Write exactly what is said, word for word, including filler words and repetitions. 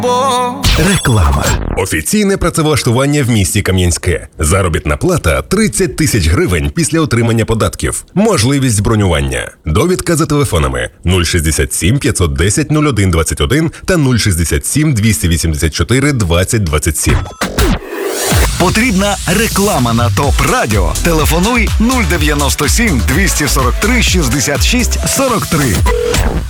Реклама. Офіційне працевлаштування в місті Кам'янське. Заробітна плата тридцять тисяч гривень після отримання податків. Можливість бронювання. Довідка за телефонами нуль шістдесят сім п'ятсот десять нуль один двадцять один та нуль шістдесят сім двісті вісімдесят чотири двадцять двадцять сім. Потрібна реклама на ТОП Радіо. Телефонуй нуль дев'яносто сім двісті сорок три шістдесят шість сорок три.